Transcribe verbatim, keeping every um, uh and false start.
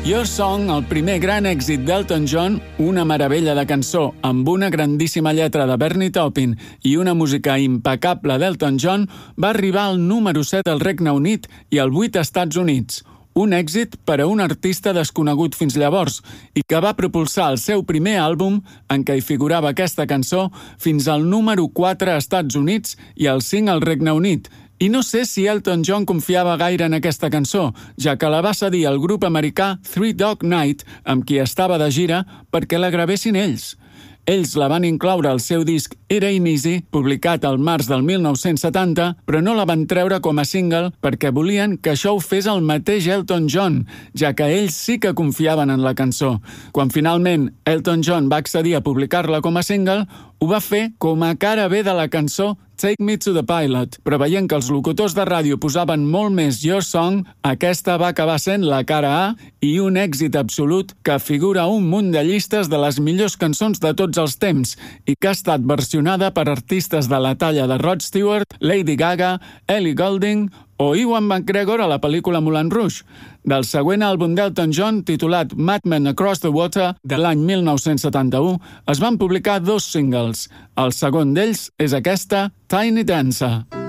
Your Song, el primer gran èxit d'Elton John, una meravella de cançó amb una grandíssima lletra de Bernie Taupin i una música impecable d'Elton John, va arribar al número set al Regne Unit i al vuit als Estats Units. Un èxit per a un artista desconegut fins llavors i que va propulsar el seu primer àlbum, en què hi figurava aquesta cançó, fins al número quatre als Estats Units i al cinc al Regne Unit. I no sé si Elton John confiava gaire en aquesta cançó, ja que la va cedir al grup americà Three Dog Night, amb qui estava de gira, perquè la gravessin ells. Ells la van incloure al seu disc It Ain't Easy, publicat al març del mil nou-cents setanta, però no la van treure com a single perquè volien que això ho fes el mateix Elton John, ja que ells sí que confiaven en la cançó. Quan finalment Elton John va accedir a publicar-la com a single, ho va fer com a cara B de la cançó Take Me to the Pilot, però veient que els locutors de ràdio posaven molt més Your Song, aquesta va acabar sent la cara A i un èxit absolut que figura un munt de llistes de les millors cançons de tots els temps i que ha estat versionada per artistes de la talla de Rod Stewart, Lady Gaga, Ellie Goulding o Ewan McGregor a la pel·lícula Moulin Rouge. Del següent àlbum d'Elton John, titulat Mad Men Across the Water, de l'any mil nou-cents setanta-u, es van publicar dos singles. El segon d'ells és aquesta, Tiny Dancer.